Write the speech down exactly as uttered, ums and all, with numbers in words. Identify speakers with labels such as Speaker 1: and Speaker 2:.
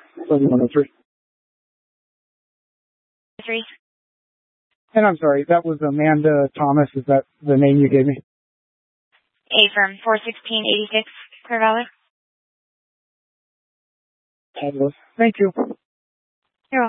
Speaker 1: seventy-one oh three.
Speaker 2: Three.
Speaker 1: And I'm sorry, that was Amanda Thomas. Is that the name you gave me?
Speaker 2: A firm, four sixteen eighty-six, Clear Valley.
Speaker 1: Fabulous. Thank you.